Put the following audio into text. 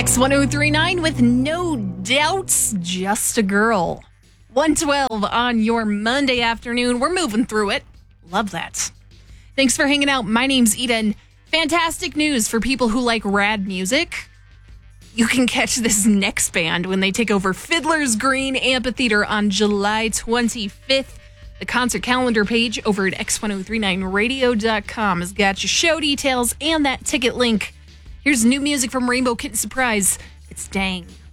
X1039 with No Doubts, Just a Girl. 112 on your Monday afternoon. We're moving through it. Love that. Thanks for hanging out. My name's Eden. Fantastic news for people who like rad music. You can catch this next band when they take over Fiddler's Green Amphitheater on July 25th. The concert calendar page over at x1039radio.com has got your show details and that ticket link. Here's new music from Rainbow Kitten Surprise. It's Dang.